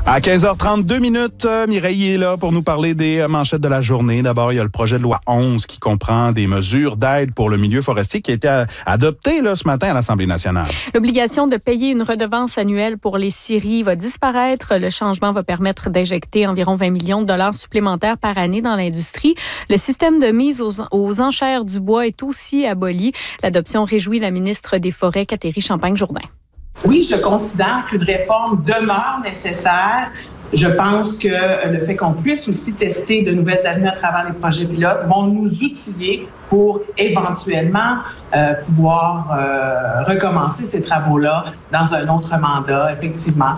À 15h32, Mireille est là pour nous parler des manchettes de la journée. D'abord, il y a le projet de loi 11 qui comprend des mesures d'aide pour le milieu forestier qui a été adopté ce matin à l'Assemblée nationale. L'obligation de payer une redevance annuelle pour les scieries va disparaître. Le changement va permettre d'injecter environ 20 millions de dollars supplémentaires par année dans l'industrie. Le système de mise aux enchères du bois est aussi aboli. L'adoption réjouit la ministre des Forêts, Catherine Champagne-Jourdain. Oui, je considère qu'une réforme demeure nécessaire. Je pense que le fait qu'on puisse aussi tester de nouvelles avenues à travers les projets pilotes vont nous outiller pour éventuellement pouvoir recommencer ces travaux-là dans un autre mandat, effectivement.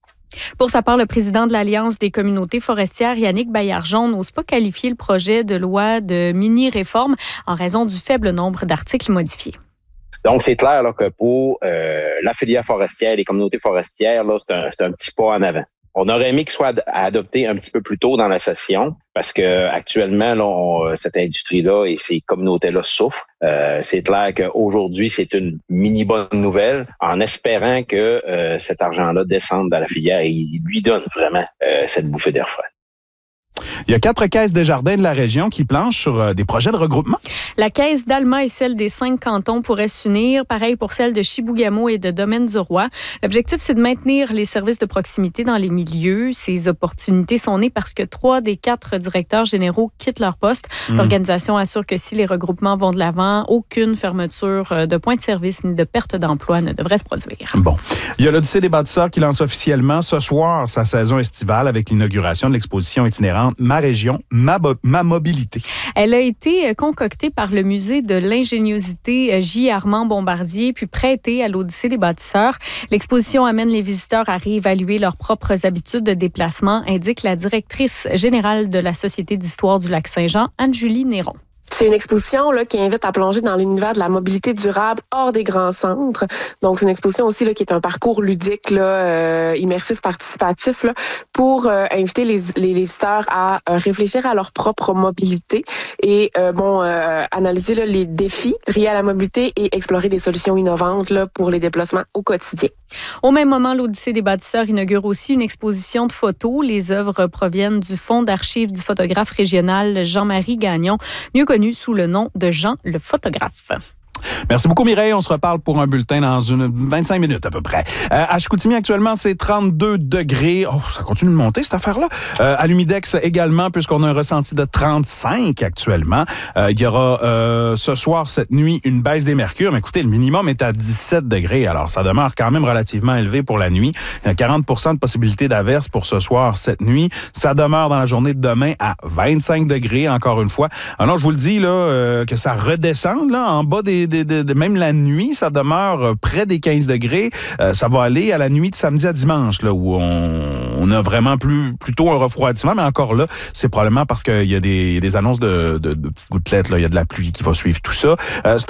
Pour sa part, le président de l'Alliance des communautés forestières, Yannick Baillargeon, n'ose pas qualifier le projet de loi de mini-réforme en raison du faible nombre d'articles modifiés. Donc, c'est clair là, que pour la filière forestière, les communautés forestières, là, c'est un petit pas en avant. On aurait aimé qu'il soit adopté un petit peu plus tôt dans la session parce que actuellement, là, cette industrie-là et ces communautés-là souffrent. C'est clair qu'aujourd'hui, c'est une mini bonne nouvelle en espérant que cet argent-là descende dans la filière et il lui donne vraiment cette bouffée d'air frais. Il y a 4 caisses des jardins de la région qui planchent sur des projets de regroupement. La caisse d'Alma et celle des 5 cantons pourraient s'unir. Pareil pour celle de Chibougamau et de Domaine-du-Roi. L'objectif, c'est de maintenir les services de proximité dans les milieux. Ces opportunités sont nées parce que 3 des 4 directeurs généraux quittent leur poste. L'organisation assure que si les regroupements vont de l'avant, aucune fermeture de points de service ni de perte d'emploi ne devrait se produire. Bon. Il y a l'Odyssée des bâtisseurs qui lance officiellement ce soir sa saison estivale avec l'inauguration de l'exposition itinérante Ma région, ma mobilité. Elle a été concoctée par le musée de l'ingéniosité J. Armand Bombardier puis prêtée à l'Odyssée des bâtisseurs. L'exposition amène les visiteurs à réévaluer leurs propres habitudes de déplacement, indique la directrice générale de la Société d'histoire du Lac-Saint-Jean, Anne-Julie Néron. C'est une exposition là, qui invite à plonger dans l'univers de la mobilité durable hors des grands centres. Donc, c'est une exposition aussi là, qui est un parcours ludique, là, immersif, participatif, là, pour inviter les visiteurs à réfléchir à leur propre mobilité et analyser là, les défis liés à la mobilité et explorer des solutions innovantes là, pour les déplacements au quotidien. Au même moment, l'Odyssée des bâtisseurs inaugure aussi une exposition de photos. Les œuvres proviennent du Fonds d'archives du photographe régional Jean-Marie Gagnon, mieux connu sous le nom de Jean le photographe. Merci beaucoup, Mireille. On se reparle pour un bulletin dans 25 minutes à peu près. À Chicoutimi, actuellement, c'est 32 degrés. Oh, ça continue de monter, cette affaire-là. À l'Humidex également, puisqu'on a un ressenti de 35 actuellement. Il y aura ce soir, cette nuit, une baisse des mercures. Mais écoutez, le minimum est à 17 degrés. Alors, ça demeure quand même relativement élevé pour la nuit. Il y a 40 de possibilité d'averse pour ce soir, cette nuit. Ça demeure dans la journée de demain à 25 degrés, encore une fois. Alors, je vous le dis, là, que ça redescende, là, en bas même la nuit, ça demeure près des 15 degrés. Ça va aller à la nuit de samedi à dimanche, là, où on a vraiment plutôt un refroidissement, mais encore là, c'est probablement parce qu'il y a des annonces de petites gouttelettes, là. Il y a de la pluie qui va suivre tout ça. C'est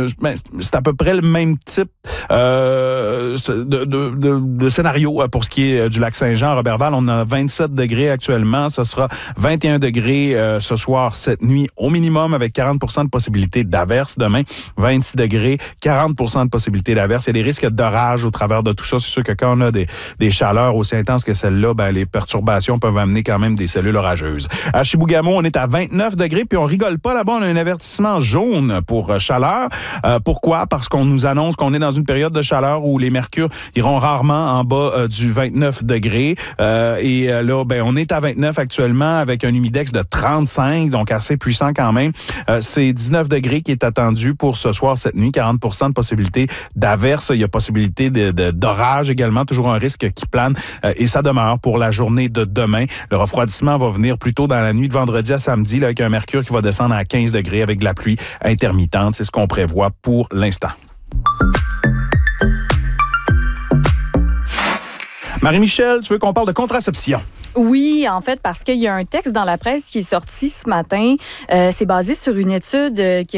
à peu près le même type de scénario pour ce qui est du lac Saint-Jean à Roberval. On a 27 degrés actuellement. Ce sera 21 degrés ce soir, cette nuit, au minimum, avec 40 de possibilité d'averse demain. 26 degrés, 40 de possibilité d'averse. Il y a des risques d'orage au travers de tout ça. C'est sûr que quand on a des chaleurs aussi intenses que celle-là, ben, les perturbations peuvent amener quand même des cellules orageuses. À Chibougamau, on est à 29 degrés, puis on rigole pas là-bas. On a un avertissement jaune pour chaleur. Pourquoi? Parce qu'on nous annonce qu'on est dans une période de chaleur où les mercures iront rarement en bas du 29 degrés. Et là, ben, on est à 29 actuellement avec un humidex de 35, donc assez puissant quand même. C'est 19 degrés qui est attendu pour ce soir, cette nuit, 40 de possibilité d'averse. Il y a possibilité d'orage également, toujours un risque qui plane. Et ça demeure pour la journée de demain. Le refroidissement va venir plutôt dans la nuit de vendredi à samedi, là, avec un mercure qui va descendre à 15 degrés avec de la pluie intermittente. C'est ce qu'on prévoit pour l'instant. Marie-Michel, tu veux qu'on parle de contraception? Oui, en fait, parce qu'il y a un texte dans la presse qui est sorti ce matin. C'est basé sur une étude qui